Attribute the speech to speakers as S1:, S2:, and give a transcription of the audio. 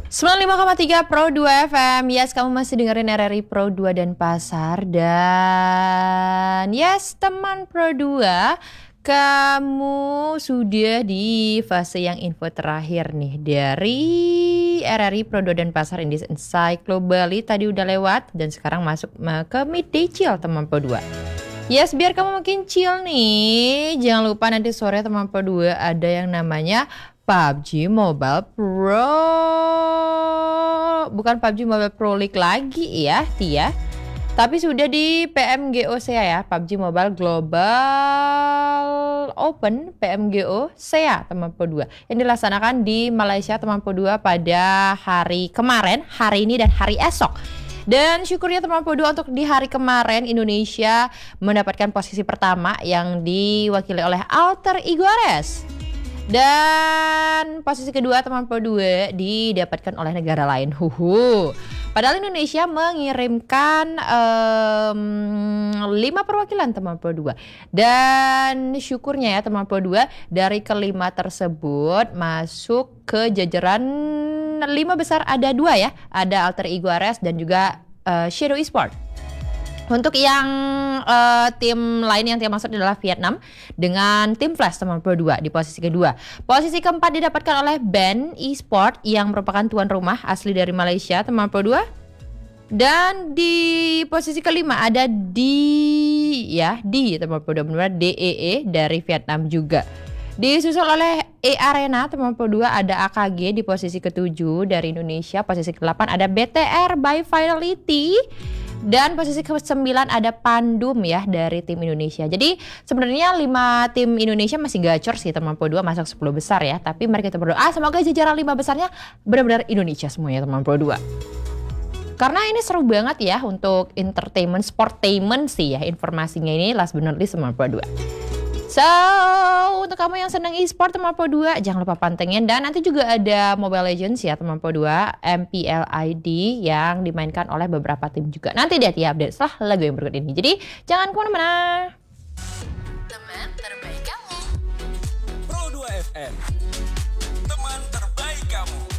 S1: 95,3 Pro 2 FM. Yes, kamu masih dengerin RRI Pro 2 dan Pasar. Dan yes, teman Pro 2, kamu sudah di fase yang info terakhir nih dari RRI Pro 2 dan Pasar Indies Encyclo Bali. Tadi udah lewat dan sekarang masuk ke Midday Chill teman Pro 2. Yes, biar kamu makin chill nih, jangan lupa nanti sore teman Pro 2 ada yang namanya PUBG Mobile Pro. Bukan PUBG Mobile Pro League lagi ya, Tia. Tapi sudah di PMGO SEA ya, PUBG Mobile Global Open PMGO SEA teman Pro 2. Yang dilaksanakan di Malaysia teman Pro 2 pada hari kemarin, hari ini dan hari esok. Dan syukurnya teman Pro 2 untuk di hari kemarin Indonesia mendapatkan posisi pertama yang diwakili oleh Alter Iguares. Dan posisi kedua teman Pro 2 didapatkan oleh negara lain. Padahal Indonesia mengirimkan 5 perwakilan teman Pro 2. Dan syukurnya ya teman Pro 2 dari kelima tersebut masuk ke jajaran 5 besar, ada 2 ya. Ada Alter Iguares dan juga Shadow Esport. Untuk yang tim lain yang masuk adalah Vietnam dengan tim Flash teman Pro 2 di posisi kedua. Posisi keempat didapatkan oleh Band Esport yang merupakan tuan rumah asli dari Malaysia teman Pro 2. Dan di posisi kelima ada D teman Pro 2, benar DEE dari Vietnam juga. Disusul oleh E-Arena teman Pro 2 ada AKG di posisi ketujuh dari Indonesia. Posisi ke-8 ada BTR by Fidelity. Dan posisi ke-9 ada Pandum ya dari tim Indonesia. Jadi sebenarnya 5 tim Indonesia masih gacor sih teman Pro 2 masuk 10 besar ya. Tapi mari kita berdoa semoga jajaran 5 besarnya benar-benar Indonesia semuanya teman Pro 2. Karena ini seru banget ya untuk entertainment, sportainment sih ya informasinya ini last but not least teman Pro 2. So, untuk kamu yang senang e-sport teman Pro 2, jangan lupa pantengin. Dan nanti juga ada Mobile Legends ya teman Pro 2, MPL ID yang dimainkan oleh beberapa tim juga. Nanti dia update setelah lagu yang berikut ini. Jadi, jangan kemana-mana.
S2: Teman terbaik kamu.
S3: Pro 2 FM, teman terbaik kamu.